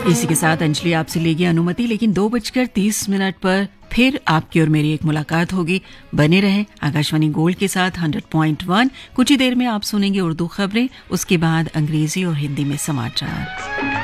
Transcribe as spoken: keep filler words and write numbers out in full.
इसी के साथ अंजलि आपसे लेगी अनुमति, लेकिन दो बजकर तीस मिनट पर फिर आपकी और मेरी एक मुलाकात होगी। बने रहें आकाशवाणी गोल्ड के साथ हंड्रेड पॉइंट वन। कुछ ही देर में आप सुनेंगे उर्दू खबरें, उसके बाद अंग्रेजी और हिंदी में समाचार।